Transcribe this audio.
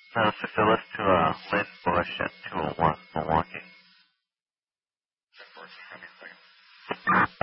So Phyllis to Lynn Bush at 201 Milwaukee. 10-14, give me a second.